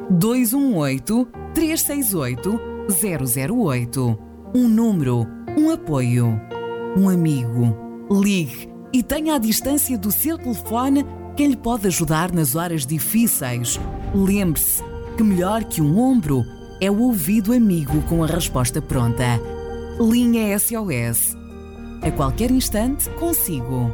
218-368-008. Um número, um apoio, um amigo. Ligue e tenha à distância do seu telefone quem lhe pode ajudar nas horas difíceis. Lembre-se que melhor que um ombro é o ouvido amigo com a resposta pronta. Linha SOS. A qualquer instante, consigo.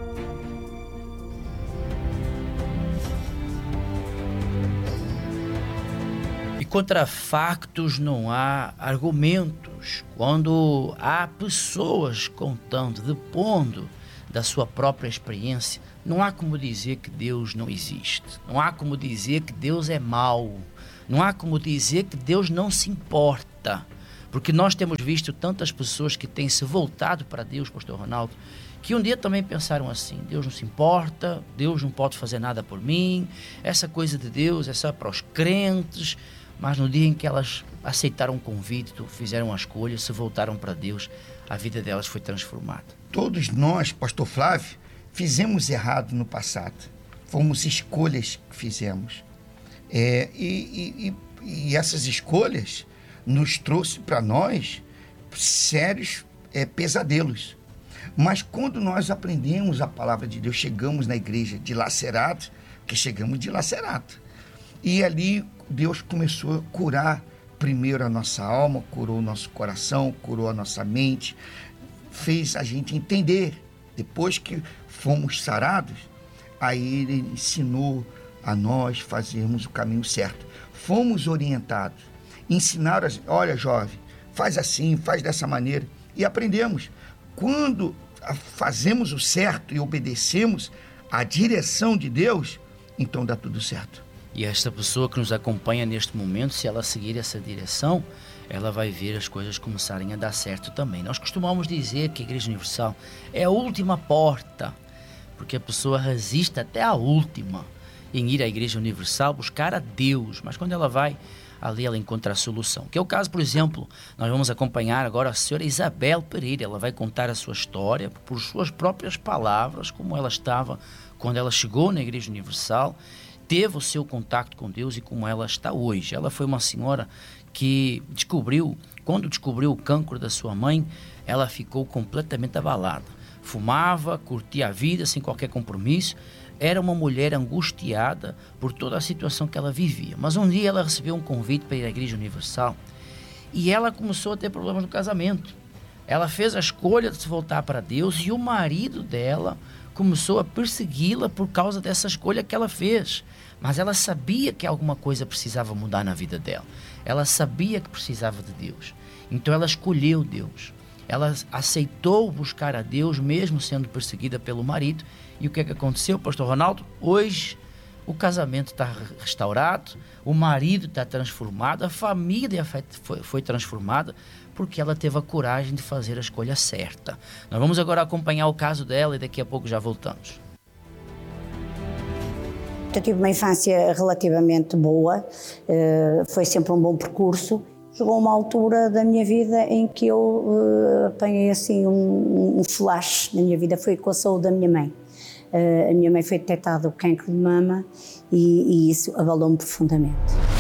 E contra factos não há argumentos. Quando há pessoas contando, depondo da sua própria experiência, não há como dizer que Deus não existe. Não há como dizer que Deus é mau. Não há como dizer que Deus não se importa. Porque nós temos visto tantas pessoas que têm se voltado para Deus, pastor Ronaldo, que um dia também pensaram assim: Deus não se importa, Deus não pode fazer nada por mim, essa coisa de Deus é só para os crentes. Mas no dia em que elas aceitaram o convite, fizeram a escolha, se voltaram para Deus, a vida delas foi transformada. Todos nós, pastor Flávio, fizemos errado no passado. Fomos escolhas que fizemos. E essas escolhas nos trouxe para nós sérios pesadelos. Mas quando nós aprendemos a palavra de Deus, chegamos na igreja dilacerado, porque chegamos dilacerados. E ali Deus começou a curar primeiro a nossa alma, curou o nosso coração, curou a nossa mente, fez a gente entender. Depois que fomos sarados, aí Ele ensinou a nós fazermos o caminho certo. Fomos orientados, ensinaram, olha jovem, faz assim, faz dessa maneira, e aprendemos. Quando fazemos o certo e obedecemos a direção de Deus, então dá tudo certo. E esta pessoa que nos acompanha neste momento, se ela seguir essa direção, ela vai ver as coisas começarem a dar certo também. Nós costumamos dizer que a Igreja Universal é a última porta, porque a pessoa resiste até a última em ir à Igreja Universal buscar a Deus, mas quando ela vai, ali ela encontra a solução. Que é o caso, por exemplo, nós vamos acompanhar agora a senhora Isabel Pereira. Ela vai contar a sua história por suas próprias palavras, como ela estava quando ela chegou na Igreja Universal, teve o seu contato com Deus e como ela está hoje. Ela foi uma senhora que quando descobriu o cancro da sua mãe, ela ficou completamente abalada. Fumava, curtia a vida sem qualquer compromisso. Era uma mulher angustiada por toda a situação que ela vivia. Mas um dia ela recebeu um convite para ir à Igreja Universal e ela começou a ter problemas no casamento. Ela fez a escolha de se voltar para Deus e o marido dela começou a persegui-la por causa dessa escolha que ela fez. Mas ela sabia que alguma coisa precisava mudar na vida dela. Ela sabia que precisava de Deus. Então ela escolheu Deus. Ela aceitou buscar a Deus mesmo sendo perseguida pelo marido. E o que é que aconteceu, pastor Ronaldo? Hoje o casamento está restaurado, o marido está transformado, a família foi transformada porque ela teve a coragem de fazer a escolha certa. Nós vamos agora acompanhar o caso dela e daqui a pouco já voltamos. Eu tive uma infância relativamente boa, foi sempre um bom percurso. Chegou uma altura da minha vida em que eu apanhei assim um flash na minha vida, foi com a saúde da minha mãe. A minha mãe foi detectada o cancro de mama e isso abalou-me profundamente.